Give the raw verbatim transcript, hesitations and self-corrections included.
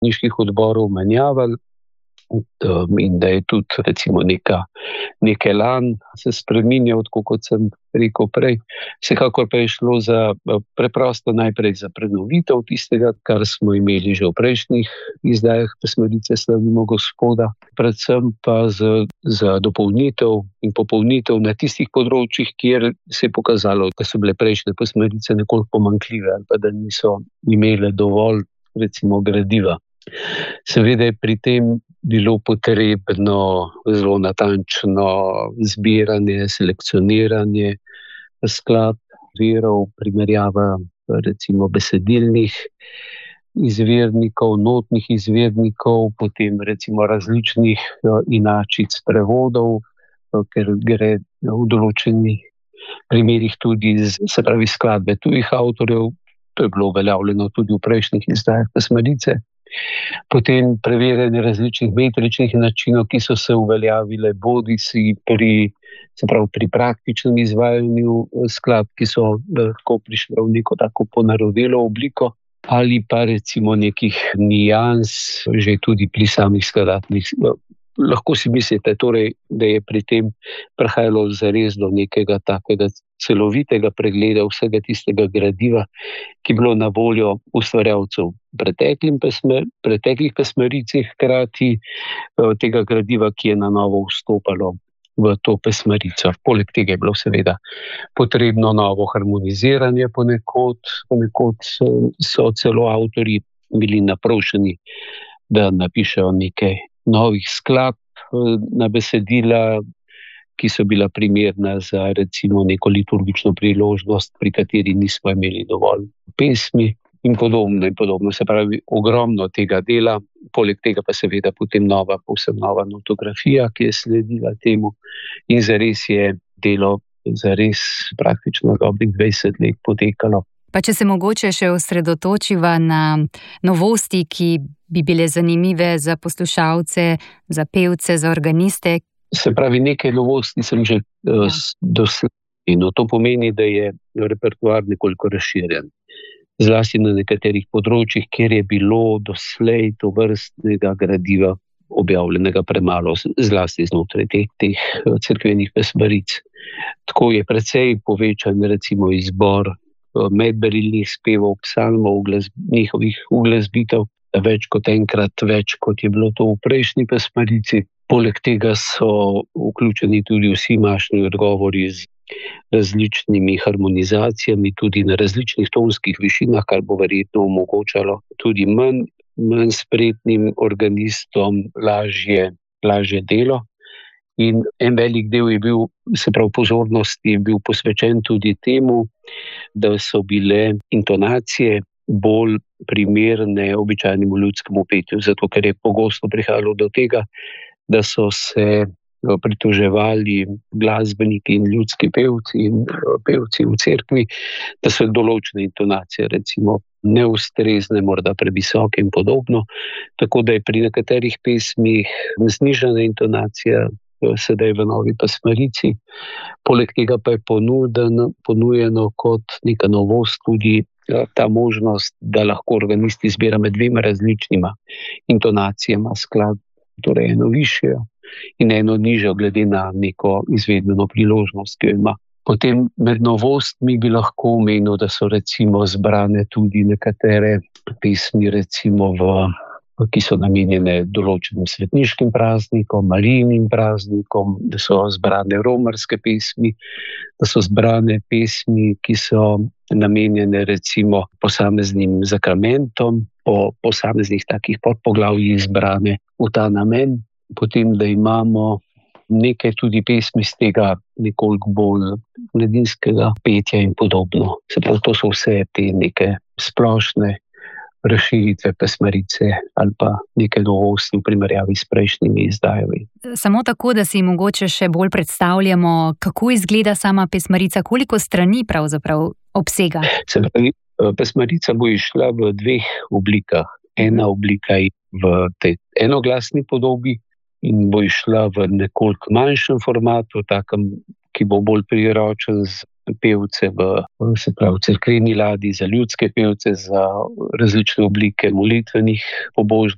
pesniških odborov menjavali. In da je tudi recimo neka, nek elan se spreminjal, tako kot sem rekel prej. Vsekakor pa je šlo za preprosto najprej za prenovitev tistega, kar smo imeli že v prejšnjih izdajah Pesmarice Slavimo Gospoda, predvsem pa za, za dopolnitev in popolnitev na tistih področjih, kjer se je pokazalo, da so bile prejšnje pesmarice nekoliko pomanjkljive ali pa da niso imele dovolj recimo gradiva. Seveda je pri tem bilo potrebno zelo natančno zbiranje, selekcioniranje skladb, virov, primerjava recimo besedilnih izvirnikov, notnih izvirnikov, potem recimo različnih inačic prevodov, ker gre v določenih primerih tudi se pravi skladbe tujih avtorjev. To je bilo uveljavljeno tudi v prejšnjih izdajah Pesmarice. Potem preverjanje različnih metričnih načinov, ki so se uveljavile bodisi pri, se pravi, pri praktičnem izvajanju skladb, ki so lahko prišle v neko tako ponarodelo obliko, ali pa recimo nekih nijans že tudi pri samih skladateljih. Lahko si mislite torej, da je pri tem prihajalo zares do nekega takega celovitega pregleda vsega tistega gradiva, ki je bilo na voljo ustvarjalcev v preteklih pesmaricah, hkrati tega gradiva, ki je na novo vstopalo v to pesmarico. Poleg tega je bilo seveda potrebno novo harmoniziranje ponekod, ponekod so celo avtorji bili naprošeni, da napišejo nekaj novih skladb na besedila, ki so bila primerna za recimo neko liturgično priložnost, pri kateri nismo imeli dovolj pesmi in podobno in podobno. Se pravi, ogromno tega dela, poleg tega pa seveda potem nova, povsem nova notografija, ki je sledila temu in zares je delo zares praktično dobrih dvajset let potekalo. Pa če se mogoče še osredotočiva na novosti, ki bi bile zanimive za poslušalce, za pevce, za organiste. Se pravi, nekaj novosti sem že ja. doslej. No, to pomeni, da je repertoar nekoliko razširjen. Zlasti na nekaterih področjih, kjer je bilo doslej tovrstnega gradiva objavljenega premalo, zlasti znotraj teh, teh cerkvenih pesmaric. Tako je precej povečan recimo izbor medberilnih spevov, psalmov, njihovih uglasbitev, več kot enkrat več, kot je bilo to v prejšnji pesmarici. Poleg tega so vključeni tudi vsi mašni odgovori z različnimi harmonizacijami, tudi na različnih tonskih višinah, kar bo verjetno omogočalo tudi manj, manj spretnim organistom lažje, lažje delo. In en velik del je bil, se pravi, pozornosti je bil posvečen tudi temu, da so bile intonacije bolj primerne običajnemu ljudskemu petju, zato ker je pogosto prihajalo do tega, da so se pritoževali glasbeniki in ljudski pevci in pevci v cerkvi, da so določene intonacije recimo neustrezne, morda previsoke in podobno. Tako da je pri nekaterih pesmih znižana intonacija sedaj v novi pesmarici. Poleg tega pa je ponudeno, ponujeno kot neka novost tudi ta možnost, da lahko organist izbira med dvema različnima intonacijama skladb, torej eno višjo in eno nižjo, glede na neko izvedbeno priložnost, ki jo ima. Potem med novostmi bi lahko omenil, da so recimo zbrane tudi nekatere pesmi recimo v ki so namenjene določenim svetniškim praznikom, Marijinim praznikom, da so zbrane romarske pesmi, da so zbrane pesmi, ki so namenjene recimo posameznim zakramentom, po posameznih takih podpoglavjih zbrane v ta namen. Potem, da imamo nekaj tudi pesmi z tega nekoliko bolj mladinskega petja in podobno. Se pravi, to so vse te neke splošne razširitve pesmarice ali pa nekaj novosti v primerjavi s prejšnjimi izdajami. Samo tako, da si mogoče še bolj predstavljamo, kako izgleda sama pesmarica, koliko strani pravzaprav obsega? Se pravi, pesmarica bo išla v dveh oblikah. Ena oblika je v tej enoglasni podobi in bo išla v nekoliko manjšem formatu, takem, ki bo bolj priročen z pevce v, se pravi, cerkveni ladji, za ljudske pevce, za različne oblike molitvenih pobožnosti.